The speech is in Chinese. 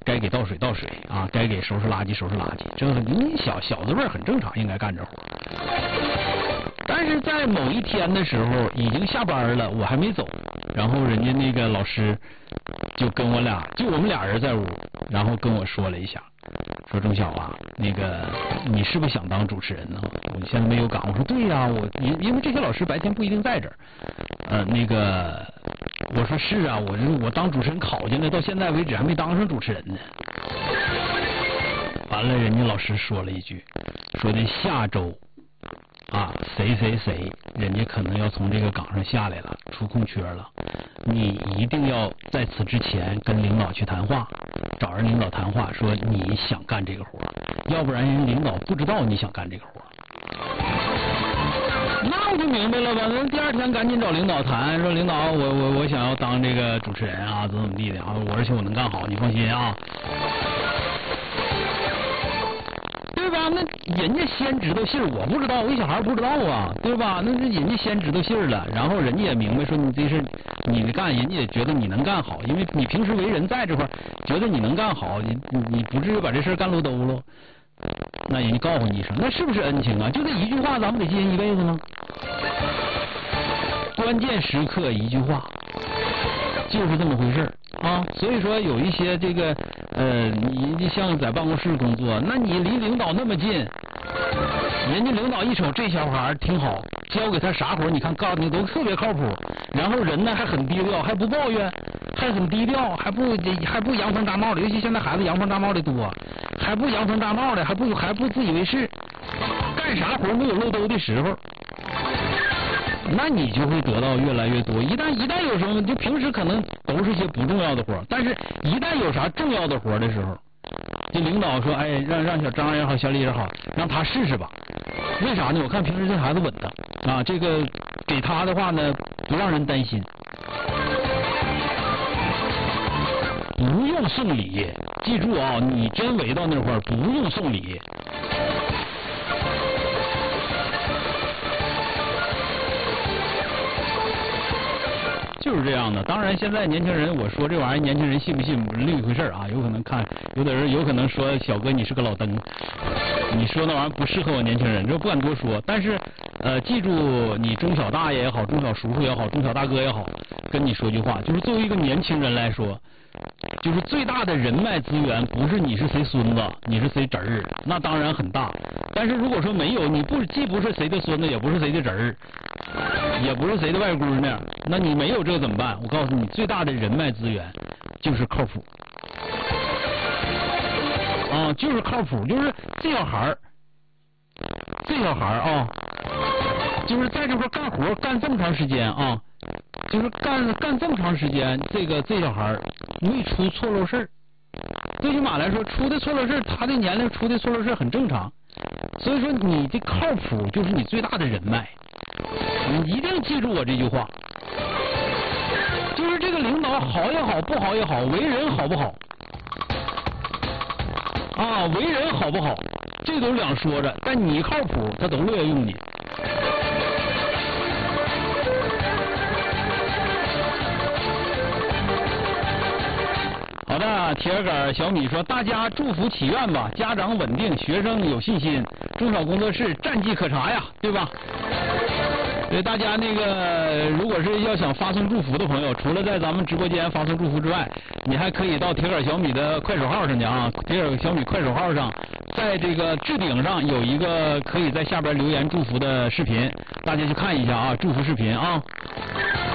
该给倒水倒水啊，该给收拾垃圾收拾垃圾，这个你小子辈很正常，应该干这活。但是在某一天的时候，已经下班了，我还没走，然后人家那个老师就跟我们俩人在屋，然后跟我说了一下，说钟晓啊，那个你是不是想当主持人呢？我现在没有岗。我说对呀，因为这些老师白天不一定在这儿，那个我说是啊，我当主持人考进来，到现在为止还没当上主持人呢。完了，人家老师说了一句，说的下周啊，谁，人家可能要从这个岗上下来了，出空缺了，你一定要在此之前跟领导去谈话，找人领导谈话，说你想干这个活，要不然人领导不知道你想干这个活。那我就明白了吧？那第二天赶紧找领导谈，说领导，我想要当这个主持人啊，怎么地的啊，而且我能干好，你放心啊。对吧？那人家先知道信儿，我不知道，我一小孩不知道啊，对吧？那人家先知道信儿了，然后人家也明白说你这事你干，人家也觉得你能干好，因为你平时为人在这块，觉得你能干好，你不至于把这事干漏兜喽。那人家告诉你一声，那是不是恩情啊？就这一句话，咱们得记人一辈子呢。关键时刻一句话，就是这么回事啊。所以说有一些这个你像在办公室工作，那你离领导那么近，人家领导一瞅这小孩挺好，交给他啥活你看告诉你都特别靠谱，然后人呢还很低调，还不抱怨，还很低调，还不扬风大冒的，尤其现在孩子扬风大冒的多，还不扬风大冒的，还不自以为是，干啥活没有漏兜的时候。那你就会得到越来越多。一旦有什么，就平时可能都是些不重要的活，但是一旦有啥重要的活的时候，这领导说，哎，让小张也好，小李也好，让他试试吧。为啥呢？我看平时这孩子稳当啊，这个给他的话呢，不让人担心，不用送礼。记住啊，你真围到那块儿，不用送礼。就是这样的。当然，现在年轻人，我说这玩意儿，年轻人信不信另一回事啊。有可能有的人有可能说小哥你是个老登，你说那玩意儿不适合我年轻人，这不敢多说。但是记住，你中小大爷也好，中小叔叔也好，中小大哥也好，跟你说句话，就是作为一个年轻人来说，就是最大的人脉资源不是你是谁孙子，你是谁侄儿，那当然很大。但是如果说没有，你既不是谁的孙子，也不是谁的侄儿，也不是谁的外姑娘，那你没有这怎么办？我告诉你，最大的人脉资源就是靠谱啊，就是靠谱，就是这小孩啊，就是在这块干活干这么长时间啊，就是干这么长时间，这小孩没出错漏事儿，最起码来说出的错漏事儿，他的年龄出的错漏事儿很正常。所以说你的靠谱就是你最大的人脉，你一定记住我这句话，就是这个领导好也好，不好也好，为人好不好啊，为人好不好，这都两说着，但你靠谱，他都乐意用你。好的，铁儿杆小米说，大家祝福祈愿吧，家长稳定，学生有信心，中小工作室战绩可查呀，对吧？大家那个如果是要想发送祝福的朋友，除了在咱们直播间发送祝福之外，你还可以到铁杆小米的快手号上去啊，铁杆小米快手号上，在这个置顶上有一个可以在下边留言祝福的视频，大家去看一下啊，祝福视频啊。